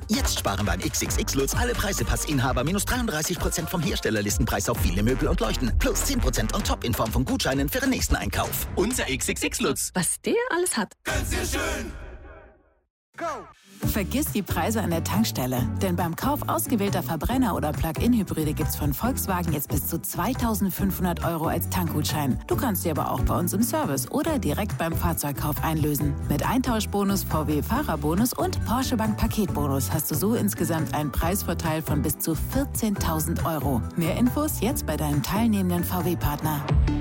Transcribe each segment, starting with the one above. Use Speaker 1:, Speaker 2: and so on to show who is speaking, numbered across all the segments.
Speaker 1: Jetzt sparen beim XXX-Lutz alle Preisepassinhaber minus 33% vom Herstellerlistenpreis auf viele Möbel und Leuchten. Plus 10% on top in Form von Gutscheinen für den nächsten Einkauf. Unser XXX-Lutz.
Speaker 2: Was der alles hat.
Speaker 3: Ganz sehr schön.
Speaker 4: Go! Vergiss die Preise an der Tankstelle, denn beim Kauf ausgewählter Verbrenner- oder Plug-in-Hybride gibt's von Volkswagen jetzt bis zu 2.500 € als Tankgutschein. Du kannst sie aber auch bei uns im Service oder direkt beim Fahrzeugkauf einlösen. Mit Eintauschbonus, VW-Fahrerbonus und Porsche Bank Paketbonus hast du so insgesamt einen Preisvorteil von bis zu 14.000 €. Mehr Infos jetzt bei deinem teilnehmenden VW-Partner.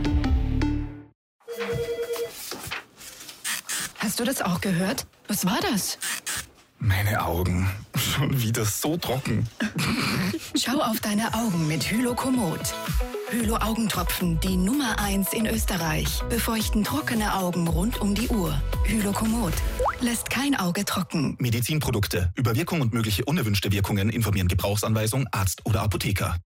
Speaker 2: Hast du das auch gehört? Was war das?
Speaker 5: Meine Augen. Schon wieder so trocken.
Speaker 2: Schau auf deine Augen mit Hylokomod. Hylo-Augentropfen, die Nummer 1 in Österreich. Befeuchten trockene Augen rund um die Uhr. Hylokomod lässt kein Auge trocken.
Speaker 5: Medizinprodukte. Über Wirkung und mögliche unerwünschte Wirkungen informieren Gebrauchsanweisung, Arzt oder Apotheker.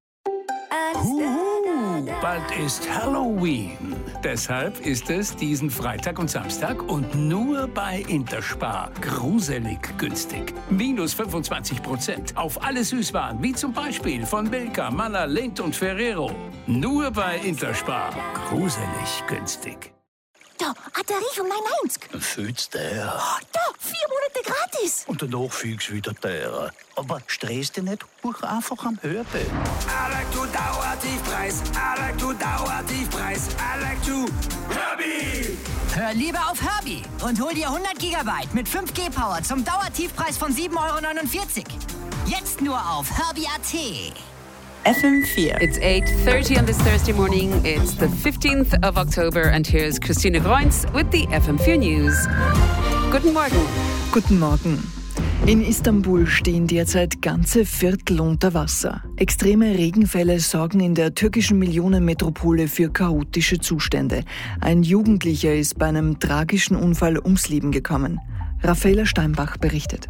Speaker 6: Bald ist Halloween. Deshalb ist es diesen Freitag und Samstag und nur bei Interspar gruselig günstig. Minus 25% auf alle Süßwaren, wie zum Beispiel von Milka, Manna, Lindt und Ferrero. Nur bei Interspar gruselig günstig.
Speaker 7: Da, Batterie von mein 90.
Speaker 8: Fühlst der?
Speaker 7: Da, 4 Monate gratis.
Speaker 8: Und danach fühlst wieder der. Aber stress dich nicht, buch einfach am Hörbild.
Speaker 3: I like to Dauertiefpreis. I like to Dauertiefpreis. I like to Herbie.
Speaker 9: Hör lieber auf Herbie und hol dir 100 GB mit 5G-Power zum Dauertiefpreis von 7,49 €. Jetzt nur auf Herbie.at.
Speaker 10: FM4.
Speaker 11: It's 8:30 on this Thursday morning. It's the 15th of October and here's Christina Groins with the FM4 News. Guten Morgen.
Speaker 10: Guten Morgen. In Istanbul stehen derzeit ganze Viertel unter Wasser. Extreme Regenfälle sorgen in der türkischen Millionenmetropole für chaotische Zustände. Ein Jugendlicher ist bei einem tragischen Unfall ums Leben gekommen. Raffaela Steinbach berichtet.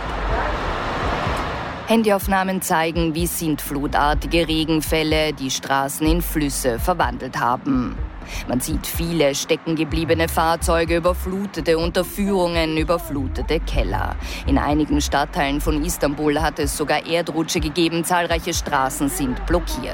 Speaker 12: Handyaufnahmen zeigen, wie sintflutartige Regenfälle die Straßen in Flüsse verwandelt haben. Man sieht viele steckengebliebene Fahrzeuge, überflutete Unterführungen, überflutete Keller. In einigen Stadtteilen von Istanbul hat es sogar Erdrutsche gegeben, zahlreiche Straßen sind blockiert.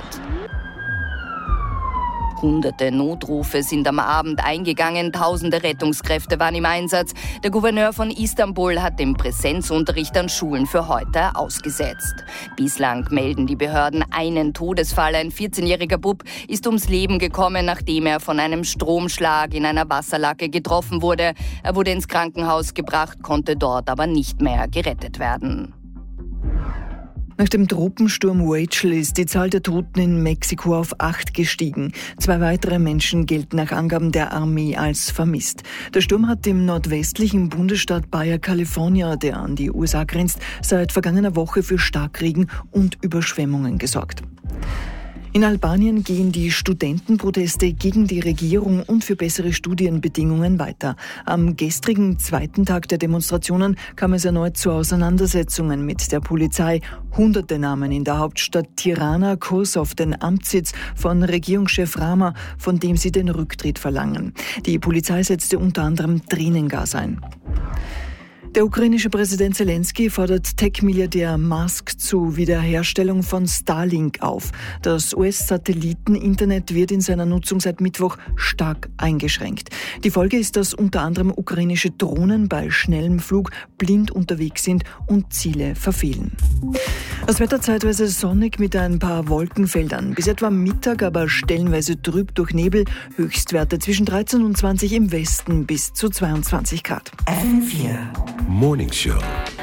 Speaker 12: Hunderte Notrufe sind am Abend eingegangen, tausende Rettungskräfte waren im Einsatz. Der Gouverneur von Istanbul hat den Präsenzunterricht an Schulen für heute ausgesetzt. Bislang melden die Behörden einen Todesfall. Ein 14-jähriger Bub ist ums Leben gekommen, nachdem er von einem Stromschlag in einer Wasserlake getroffen wurde. Er wurde ins Krankenhaus gebracht, konnte dort aber nicht mehr gerettet werden.
Speaker 10: Nach dem Tropensturm Rachel ist die Zahl der Toten in Mexiko auf 8 gestiegen. 2 weitere Menschen gelten nach Angaben der Armee als vermisst. Der Sturm hat im nordwestlichen Bundesstaat Baja California, der an die USA grenzt, seit vergangener Woche für Starkregen und Überschwemmungen gesorgt. In Albanien gehen die Studentenproteste gegen die Regierung und für bessere Studienbedingungen weiter. Am gestrigen 2. Tag der Demonstrationen kam es erneut zu Auseinandersetzungen mit der Polizei. Hunderte nahmen in der Hauptstadt Tirana Kurs auf den Amtssitz von Regierungschef Rama, von dem sie den Rücktritt verlangen. Die Polizei setzte unter anderem Tränengas ein. Der ukrainische Präsident Zelensky fordert Tech-Milliardär Musk zur Wiederherstellung von Starlink auf. Das US-Satelliten-Internet wird in seiner Nutzung seit Mittwoch stark eingeschränkt. Die Folge ist, dass unter anderem ukrainische Drohnen bei schnellem Flug blind unterwegs sind und Ziele verfehlen. Das Wetter zeitweise sonnig mit ein paar Wolkenfeldern. Bis etwa Mittag aber stellenweise trüb durch Nebel. Höchstwerte zwischen 13 und 20 im Westen bis zu 22 Grad.
Speaker 3: FM4
Speaker 13: Morning Show.